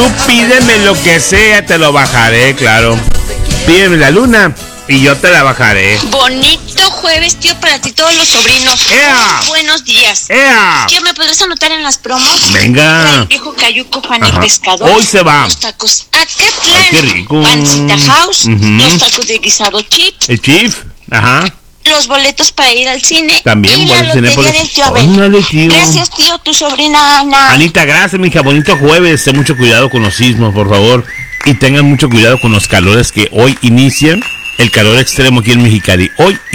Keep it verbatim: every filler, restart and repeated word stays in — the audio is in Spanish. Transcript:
Tú pídeme lo que sea, te lo bajaré, claro. Pídeme la luna y yo te la bajaré. Bonito jueves, tío, para ti todos los sobrinos. ¡Ea! Buenos días. ¡Ea! Tío, ¿me podrás anotar en las promos? Venga. El viejo cayuco, Juan Ajá. y Pescador. Hoy se va. Los tacos Acatlán. Ay, qué rico. Pancita House. Ujú. Los tacos de guisado chip. El Chief, ajá. Los boletos para ir al cine. También y voy la al cine por lotería del tío Abel. Órale, tío. Gracias, tío, tu sobrina Ana. Anita, gracias, mija. Bonito jueves. Ten mucho cuidado con los sismos, por favor. Y tengan mucho cuidado con los calores que hoy inician. El calor extremo aquí en Mexicali. Hoy